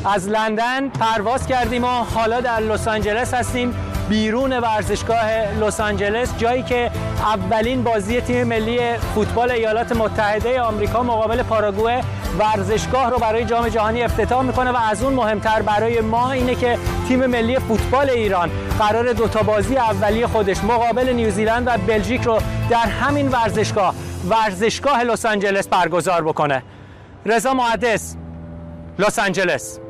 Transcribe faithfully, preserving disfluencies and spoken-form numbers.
از لندن پرواز کردیم و حالا در لس آنجلس هستیم، بیرون ورزشگاه لس آنجلس، جایی که اولین بازی تیم ملی فوتبال ایالات متحده آمریکا مقابل پاراگوئه ورزشگاه رو برای جام جهانی افتتاح میکنه و از اون مهمتر برای ما اینه که تیم ملی فوتبال ایران قرار دوتا بازی اولیه خودش مقابل نیوزیلند و بلژیک رو در همین ورزشگاه ورزشگاه لس آنجلس برگزار بکنه. رضا محدث، لس آنجلس.